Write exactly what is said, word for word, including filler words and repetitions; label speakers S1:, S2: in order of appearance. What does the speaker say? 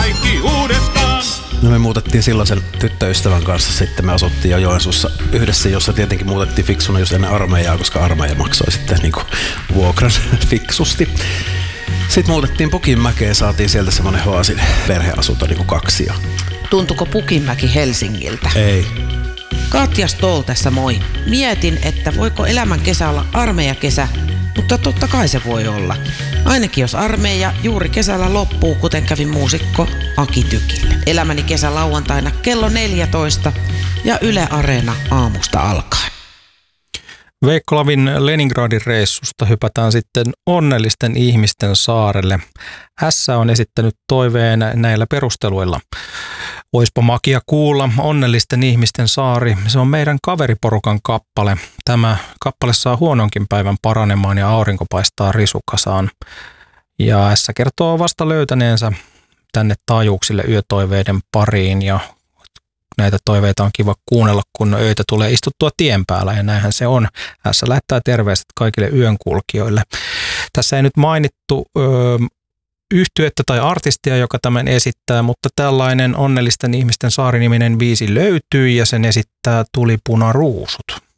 S1: kaikki uudestaan.
S2: No me muutettiin silloisen tyttöystävän kanssa, sitten me asuttiin jo Joensuussa yhdessä, jossa tietenkin muutettiin fiksuna just ennen armeijaa, koska armeija maksoi sitten niin kuin vuokran fiksusti. Sitten muutettiin Pukinmäkeen, saatiin sieltä semmoinen Hoasin perheasunto niin kuin kaksi.
S3: Tuntuko Pukinmäki Helsingiltä?
S2: Ei.
S3: Katja Stoll tässä moi. Mietin, että voiko elämän kesä olla armeijakesä, mutta totta kai se voi olla. Ainakin jos armeija juuri kesällä loppuu, kuten kävi muusikko Aki Tykille. Elämäni kesä lauantaina kello neljätoista ja Yle Areena aamusta alkaen.
S4: Veikko Lavin Leningradin reissusta hypätään sitten onnellisten ihmisten saarelle. Ässä on esittänyt toiveen näillä perusteluilla. Oispa makia kuulla, onnellisten ihmisten saari. Se on meidän kaveriporukan kappale. Tämä kappale saa huononkin päivän paranemaan ja aurinko paistaa risukasaan. Ja Ässä kertoo vasta löytäneensä tänne taajuuksille yötoiveiden pariin ja näitä toiveita on kiva kuunnella, kun öitä tulee istuttua tien päällä ja näinhän se on. Ässä lähettää terveiset kaikille yönkulkijoille. Tässä ei nyt mainittu ö, yhtyettä tai artistia, joka tämän esittää, mutta tällainen onnellisten ihmisten saariniminen biisi löytyy ja sen esittää Tulipunaruusut.